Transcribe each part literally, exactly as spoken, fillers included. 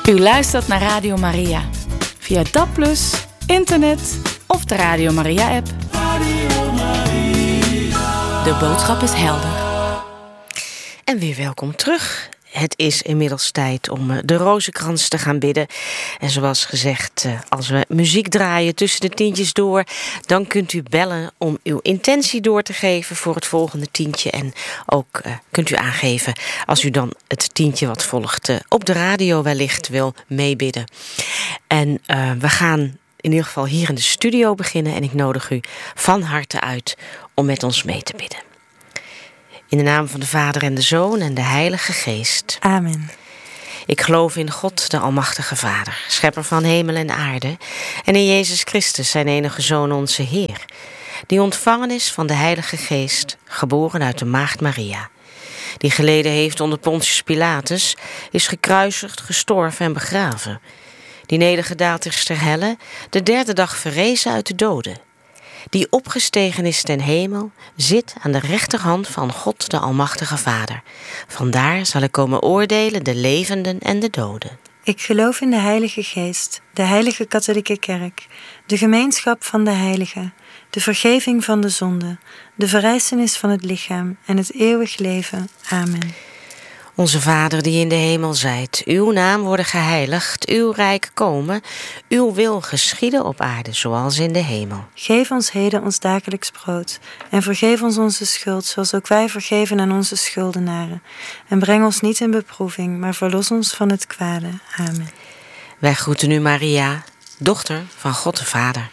U luistert naar Radio Maria. Via D A B plus, internet of de Radio Maria-app. Radio Maria. De boodschap is helder. En weer welkom terug. Het is inmiddels tijd om de rozenkrans te gaan bidden. En zoals gezegd, als we muziek draaien tussen de tientjes door, dan kunt u bellen om uw intentie door te geven voor het volgende tientje. En ook uh, kunt u aangeven als u dan het tientje wat volgt uh, op de radio wellicht wil meebidden. En uh, we gaan in ieder geval hier in de studio beginnen. En ik nodig u van harte uit om met ons mee te bidden. In de naam van de Vader en de Zoon en de Heilige Geest. Amen. Ik geloof in God, de Almachtige Vader, schepper van hemel en aarde, en in Jezus Christus, zijn enige Zoon, onze Heer, die ontvangen is van de Heilige Geest, geboren uit de Maagd Maria, die geleden heeft onder Pontius Pilatus, is gekruisigd, gestorven en begraven, die nedergedaald is ter helle, de derde dag verrezen uit de doden, die opgestegen is ten hemel, zit aan de rechterhand van God, de Almachtige Vader. Vandaar zal ik komen oordelen de levenden en de doden. Ik geloof in de Heilige Geest, de Heilige Katholieke Kerk, de gemeenschap van de heiligen, de vergeving van de zonden, de verrijzenis van het lichaam en het eeuwig leven. Amen. Onze Vader die in de hemel zijt, uw naam worden geheiligd, uw rijk komen, uw wil geschieden op aarde zoals in de hemel. Geef ons heden ons dagelijks brood en vergeef ons onze schuld zoals ook wij vergeven aan onze schuldenaren. En breng ons niet in beproeving, maar verlos ons van het kwade. Amen. Wij groeten u Maria, dochter van God de Vader.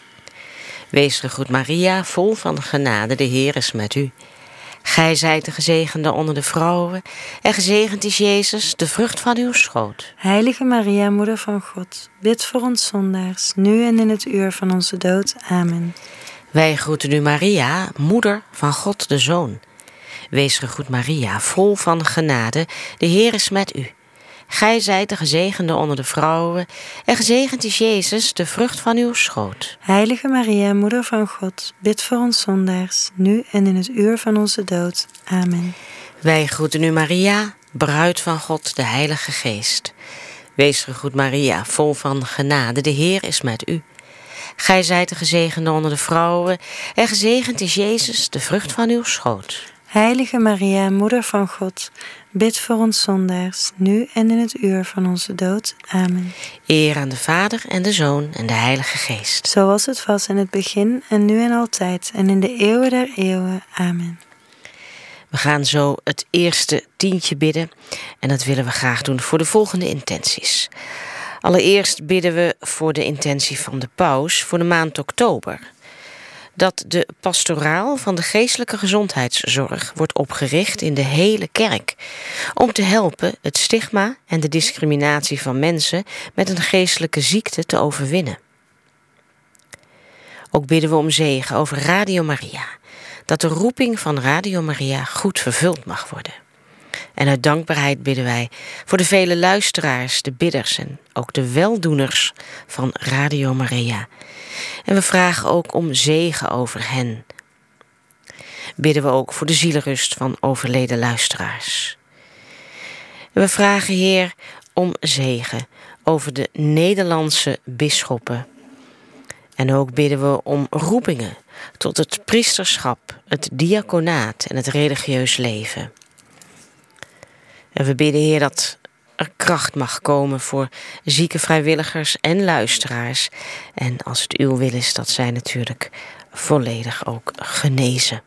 Wees gegroet Maria, vol van genade, de Heer is met u. Gij zijt de gezegende onder de vrouwen, en gezegend is Jezus, de vrucht van uw schoot. Heilige Maria, moeder van God, bid voor ons zondaars, nu en in het uur van onze dood. Amen. Wij groeten u Maria, moeder van God de Zoon. Wees gegroet Maria, vol van genade, de Heer is met u. Gij zijt de gezegende onder de vrouwen, en gezegend is Jezus, de vrucht van uw schoot. Heilige Maria, moeder van God, bid voor ons zondaars, nu en in het uur van onze dood. Amen. Wij groeten u Maria, bruid van God, de Heilige Geest. Wees gegroet Maria, vol van genade, de Heer is met u. Gij zijt de gezegende onder de vrouwen, en gezegend is Jezus, de vrucht van uw schoot. Heilige Maria, moeder van God, bid voor ons zondaars, nu en in het uur van onze dood. Amen. Eer aan de Vader en de Zoon en de Heilige Geest. Zoals het was in het begin en nu en altijd en in de eeuwen der eeuwen. Amen. We gaan zo het eerste tientje bidden en dat willen we graag doen voor de volgende intenties. Allereerst bidden we voor de intentie van de paus voor de maand oktober. Dat de pastoraal van de geestelijke gezondheidszorg wordt opgericht in de hele kerk, om te helpen het stigma en de discriminatie van mensen met een geestelijke ziekte te overwinnen. Ook bidden we om zegen over Radio Maria, dat de roeping van Radio Maria goed vervuld mag worden. En uit dankbaarheid bidden wij voor de vele luisteraars, de bidders en ook de weldoeners van Radio Maria. En we vragen ook om zegen over hen. Bidden we ook voor de zielenrust van overleden luisteraars. En we vragen, Heer, om zegen over de Nederlandse bisschoppen. En ook bidden we om roepingen tot het priesterschap, het diaconaat en het religieus leven. En we bidden, Heer, dat er kracht mag komen voor zieke vrijwilligers en luisteraars. En als het uw wil is, dat zij natuurlijk volledig ook genezen.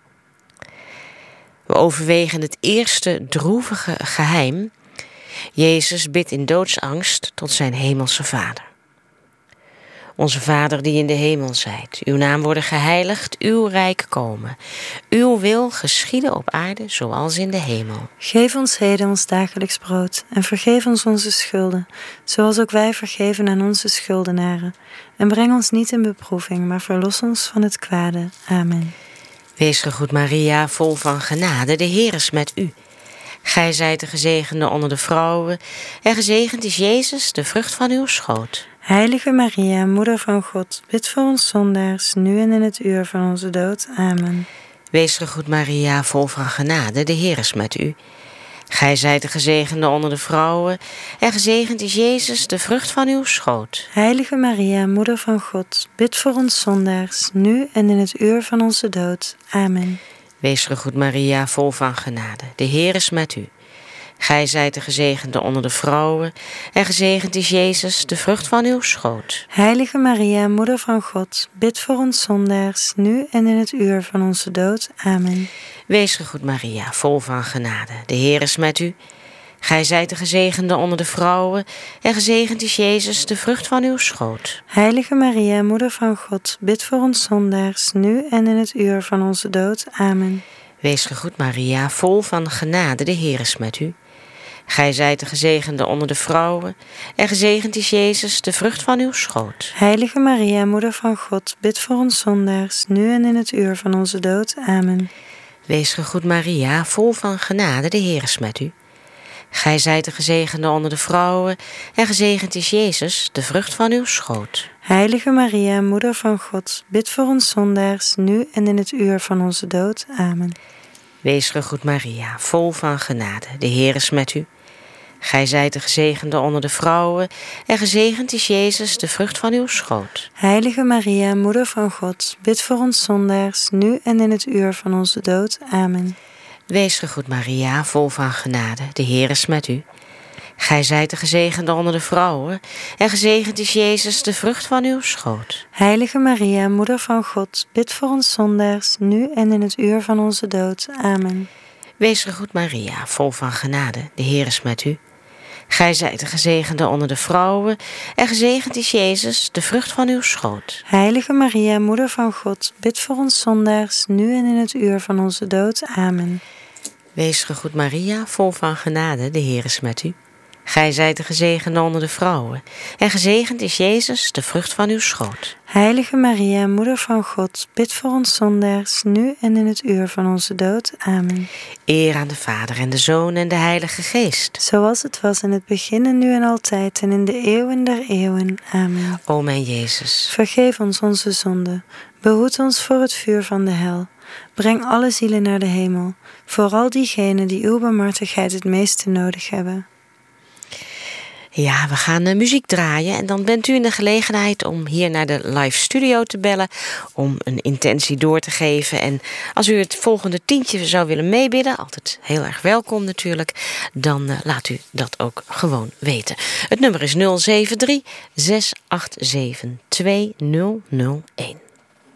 We overwegen het eerste droevige geheim. Jezus bidt in doodsangst tot zijn hemelse Vader. Onze Vader die in de hemel zijt, uw naam worden geheiligd, uw rijk komen. Uw wil geschieden op aarde zoals in de hemel. Geef ons heden ons dagelijks brood en vergeef ons onze schulden, zoals ook wij vergeven aan onze schuldenaren. En breng ons niet in beproeving, maar verlos ons van het kwade. Amen. Wees gegroet Maria, vol van genade, de Heer is met u. Gij zijt de gezegende onder de vrouwen, en gezegend is Jezus, de vrucht van uw schoot. Heilige Maria, moeder van God, bid voor ons zondaars, nu en in het uur van onze dood. Amen. Wees gegroet Maria, vol van genade, de Heer is met u. Gij zijt de gezegende onder de vrouwen, en gezegend is Jezus, de vrucht van uw schoot. Heilige Maria, Moeder van God, bid voor ons zondaars, nu en in het uur van onze dood. Amen. Wees gegroet Maria, vol van genade. De Heer is met u. Gij zijt de gezegende onder de vrouwen, en gezegend is Jezus, de vrucht van uw schoot. Heilige Maria, Moeder van God, bid voor ons zondaars, nu en in het uur van onze dood. Amen. Wees gegroet Maria, vol van genade. De Heer is met u. Gij zijt de gezegende onder de vrouwen, en gezegend is Jezus, de vrucht van uw schoot. Heilige Maria, Moeder van God, bid voor ons zondaars, nu en in het uur van onze dood. Amen. Wees gegroet Maria, vol van genade. De Heer is met u. Gij zijt de gezegende onder de vrouwen, en gezegend is Jezus, de vrucht van uw schoot. Heilige Maria, Moeder van God, bid voor ons zondaars, nu en in het uur van onze dood. Amen. Wees gegroet Maria, vol van genade, de Heer is met u. Gij zijt de gezegende onder de vrouwen, en gezegend is Jezus, de vrucht van uw schoot. Heilige Maria, Moeder van God, bid voor ons zondaars, nu en in het uur van onze dood. Amen. Wees gegroet Maria, vol van genade, de Heer is met u. Gij zijt de gezegende onder de vrouwen, en gezegend is Jezus, de vrucht van uw schoot. Heilige Maria, Moeder van God, bid voor ons zondaars, nu en in het uur van onze dood. Amen. Wees gegroet Maria, vol van genade, de Heer is met u. Gij zijt de gezegende onder de vrouwen, en gezegend is Jezus, de vrucht van uw schoot. Heilige Maria, Moeder van God, bid voor ons zondaars, nu en in het uur van onze dood. Amen. Wees gegroet Maria, vol van genade, de Heer is met u. Gij zijt de gezegende onder de vrouwen, en gezegend is Jezus, de vrucht van uw schoot. Heilige Maria, Moeder van God, bid voor ons zondaars, nu en in het uur van onze dood. Amen. Wees gegroet Maria, vol van genade, de Heer is met u. Gij zijt de gezegende onder de vrouwen, en gezegend is Jezus, de vrucht van uw schoot. Heilige Maria, Moeder van God, bid voor ons zondaars, nu en in het uur van onze dood. Amen. Eer aan de Vader en de Zoon en de Heilige Geest. Zoals het was in het begin en nu en altijd en in de eeuwen der eeuwen. Amen. O mijn Jezus, vergeef ons onze zonden, behoed ons voor het vuur van de hel. Breng alle zielen naar de hemel, vooral diegenen die uw barmhartigheid het meeste nodig hebben. Ja, we gaan uh, muziek draaien en dan bent u in de gelegenheid om hier naar de live studio te bellen om een intentie door te geven. En als u het volgende tientje zou willen meebidden, altijd heel erg welkom natuurlijk, dan uh, laat u dat ook gewoon weten. Het nummer is nul zeven drie, zes acht zeven, twee nul nul een.